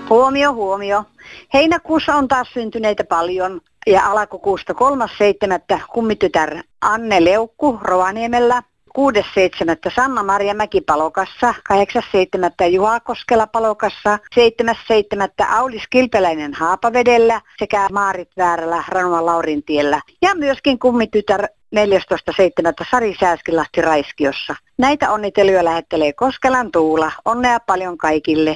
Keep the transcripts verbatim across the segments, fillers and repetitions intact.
Huomio, huomio. Heinäkuussa on taas syntyneitä paljon ja alkukuusta kolmas seitsemättä kummitytär Anne Leukku Rovaniemellä, kuudes seitsemättä Sanna-Maria Mäki-Palokassa, kahdeksas seitsemättä Juha Koskela Palokassa, seitsemäs seitsemättä Aulis Kilpeläinen Haapavedellä sekä Maarit Väärälä Ranuan Laurintiellä. Ja myöskin kummitytär neljästoista seitsemättä Sari Sääskilahti Raiskiossa. Näitä onnitteluja lähettelee Koskelan Tuula. Onnea paljon kaikille.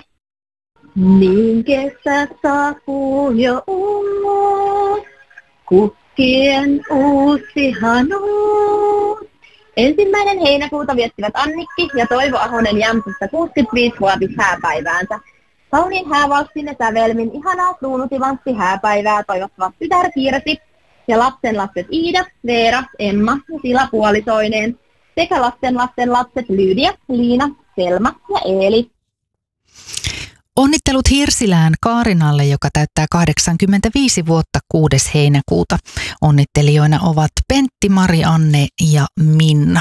Niin kesä saapuu jo ulos, kukkien uusi hanuus. Ensimmäinen heinäkuuta viettivät Annikki ja Toivo Ahonen Jämsässä kuusikymmentäviisi-vuotis hääpäiväänsä. Kauniin häävalssin ja sävelmin ihanaa kruunutivantti hääpäivää toivottavat tytär Kirsi ja lapsenlapset Iida, Veera, Emma ja Sila puolisoineen sekä lastenlasten lapset Lydia, Liina, Selma ja Eeli. Onnittelut Hirsilään Kaarinalle, joka täyttää kahdeksankymmentäviisi vuotta kuudes heinäkuuta. Onnittelijoina ovat Pentti, Mari-Anne ja Minna.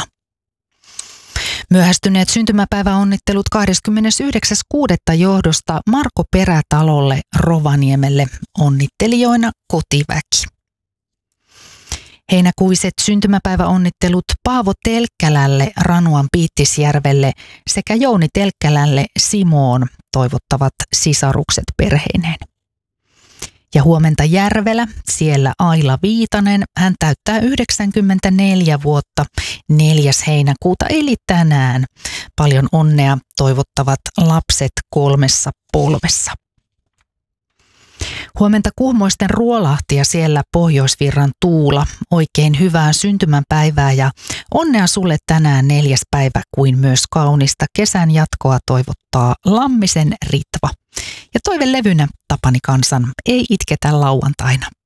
Myöhästyneet syntymäpäiväonnittelut kahdeskymmenesyhdeksäs kuudetta johdosta Marko Perätalolle Rovaniemelle. Onnittelijoina kotiväki. Heinäkuiset syntymäpäiväonnittelut Paavo Telkkälälle Ranuan Piittisjärvelle sekä Jouni Telkkälälle Simoon toivottavat sisarukset perheineen. Ja huomenta Järvelä, siellä Aila Viitanen, hän täyttää yhdeksänkymmentäneljä vuotta neljäs heinäkuuta eli tänään. Paljon onnea toivottavat lapset kolmessa polvessa. Huomenta Kuhmoisten Ruolahti ja siellä Pohjoisvirran Tuula. Oikein hyvää syntymäpäivää ja onnea sulle tänään neljäs päivä kuin myös kaunista kesän jatkoa toivottaa Lammisen Ritva. Ja toivelevynä Tapani Kansan Ei itketä lauantaina.